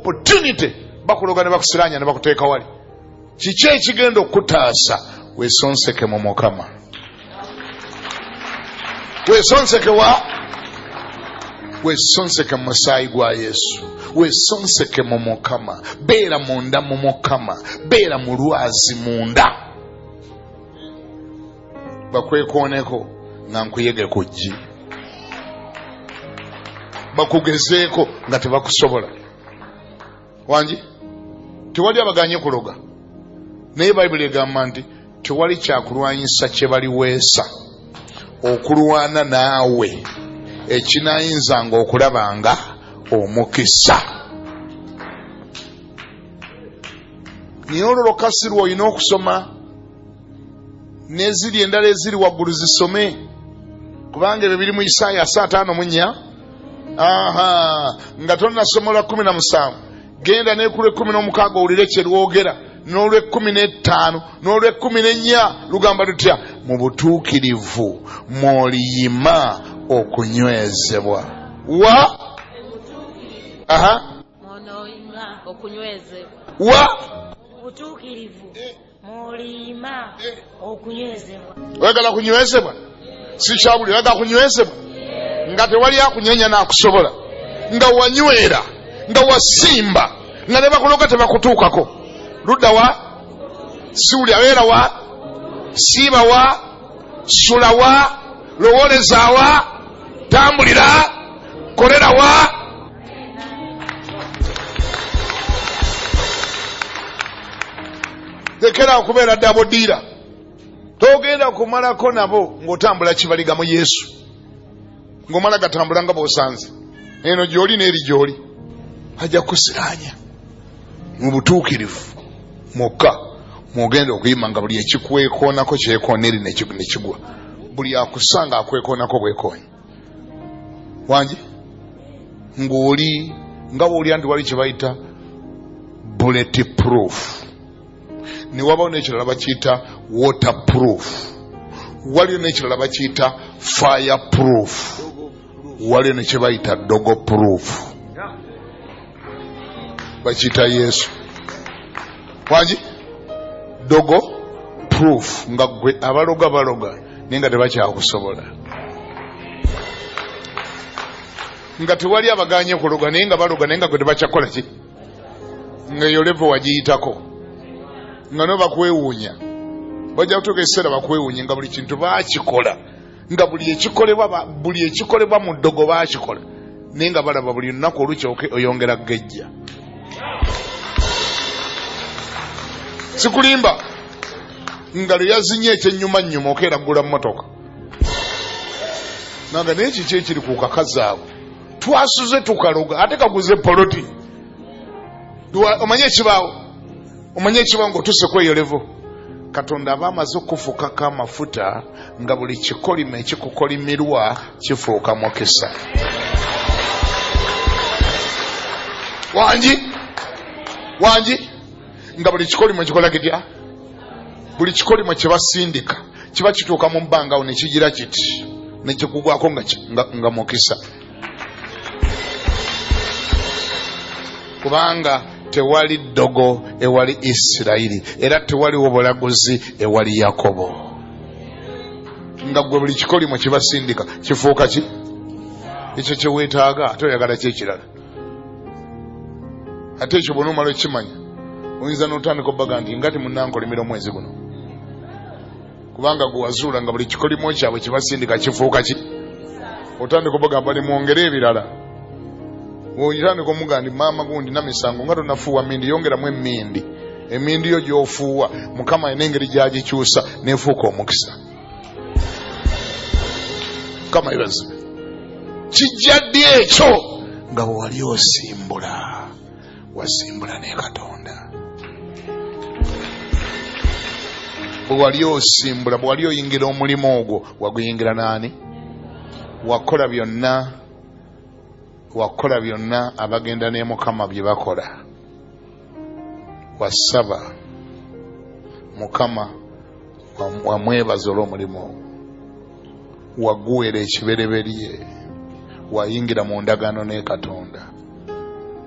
opportunity bakuloga ne bakusiranya ne bakuteeka wali. Kiki ekigenda okutaasa? Weesonseke mu Mukama. Weesonseke wa? Weesonseke mu musaayi gwa Yesu. Weesonseke mu Mukama. Beera munda mu Mukama. Beera mu lwazi munda. Bakwekooneko nga nkuyege kujji. Bakugezeeko nga tebakusobola. Wangi? Tewali abaganye kuloga. Naye Bayibuli egamba nti tewali kyakulwanyisa kye baliweesa okulwana naawe ekinaayinzanga okulabanga omukisa. Naye olwo lokasi lw'olina okusoma n'eziri endala eziri waggulu zisome, kubanga ebyo biri mu Isaaya 54. Nga tonnasoma olwa 17 genda n'ekulu 16 owulire kye lwogera, n'olwe 15 n'olwe 14 lugamba lutya? Mu butuukirivu mw'oliyima okunywezebwa. Wa? Mw'oliyima okunywezebwa. Wa? Butuukirivu mw'oliyima okunywezebwa. Oyagala kunywezebwa? Si kyabuli, oyagala kunywezebwa? Nga tewali akunyenya n'akusobola, nga wanywera, nga wasimba, nga ne bakuloga tebakutuukako. Ludda wa? Siwuli abeera wa? Siiba wa? Sula wa? Lowooleza wa? Tambulira? Kolera wa? Lekera okubeera ddabo ddiira. Togenda kumalako nabo ng'otambula kibaliga mu Yesu, ng'omala gatambula nga bw'osanze. Eno gy'oli n'eri gy'oli. Ajja kusiranya mu butuukirivu mwokka mw'ogenda okuyima nga buli ekikwekoonako kyekoona eri ne kigwa. Buli akusanga akwekoonako bwekoonyi. Wangi? Ng'oli nga bw'oli andi wali kye bayita bullet proof. Ne wabawo n'ekirala bakiyita waterproof. Waliyo n'ekirala bakiyita fireproof. Waliyo ne kye bayita dogo proof. Bakiyita Yesu. Wangi? Dogo proof. Nga gwe abaloga baloga naye nga tebakyakusobola. Nga tewali abaganye kuloga naye nga baloga naye nga gwe tebakyakola ki? Nga eyo level wagiyitako. Nga no bakwewuunya. Bajja kutuuka ekiseera bakwewuunya nga buli kintu baakikola. Nga buli ekikolebwa mu ddogo baakikola. Naye nga balaba buli lunaku olukya oyongera gejja. Sikulimba. Nga lwe yazinye ekyennyuma okeeraggula mu motoka. Nanga naye kiki ekiri ku kakazaabo? Twasuze tukaloga ate kaguze poloti. Omanye ekibaawo. Omanye ekibaawo ng'otuuse kweyo levo. Katonda aba amaze okufukako amafuta nga buli kikolima ekikukolimirwa kifuuka mukisa. Wangi? Nga buli kikolima kikola kitya? Buli kikolima kye basindika kiba kituuka mu bbanga awo ne kigira kiti ne kikugwako nga mukisa. Kubanga tewali ddogo ewali Isirayiri, era tewaliwo bulaguzi ewali Yakobo. Nga gwe buli kikolimo kibasindika kifuuka ki? Ekyo kye weetaaga ate oyagala ki ekirala? Ate ekyo bw'onoomala okimanya oyinza n'otandika obbaga nti ngati munnankolimira omwezi guno. Kubanga gwe wazuula nga buli kikolimo kyabwe kibasindika kifuuka ki? Otandika obbaga bali mwongere ebirala. Oyitandika omuga ndi maama gundi namisango nga tonafuuwa mmindi yongeramu emmindi. Emmindi yo gy'ofuuwa Mukama ayina engeri gy'agikyusa n'efuuka omukisa. Mukama yebaze. Kijja ddi ekyo nga bwe wali osimbula. Wasimbula ne Katonda. Bwe wali osimbula, bwe wali oyingira omulimu ogwo waguyingira n'ani? Wakola byonna abagenda ne Mukama bye bakola. Wasaba Mukama wamwebaza olw'omulimu. Waguwera ekibereberye. Wayingira mu ndagaano ne Katonda.